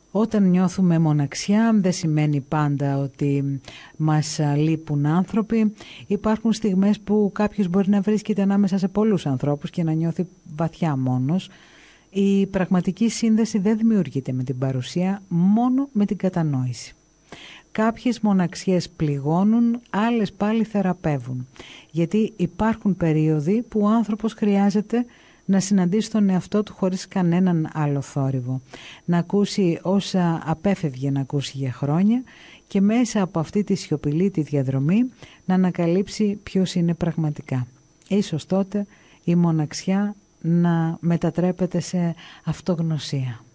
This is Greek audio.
Όταν νιώθουμε μοναξιά δεν σημαίνει πάντα ότι μας λείπουν άνθρωποι. Υπάρχουν στιγμές που κάποιος μπορεί να βρίσκεται ανάμεσα σε πολλούς ανθρώπους και να νιώθει βαθιά μόνος. Η πραγματική σύνδεση δεν δημιουργείται με την παρουσία, μόνο με την κατανόηση. Κάποιες μοναξιές πληγώνουν, άλλες πάλι θεραπεύουν. Γιατί υπάρχουν περίοδοι που ο άνθρωπος χρειάζεται να συναντήσει τον εαυτό του χωρίς κανέναν άλλο θόρυβο. Να ακούσει όσα απέφευγε να ακούσει για χρόνια και μέσα από αυτή τη σιωπηλή τη διαδρομή να ανακαλύψει ποιος είναι πραγματικά. Ίσως τότε η μοναξιά να μετατρέπεται σε αυτογνωσία.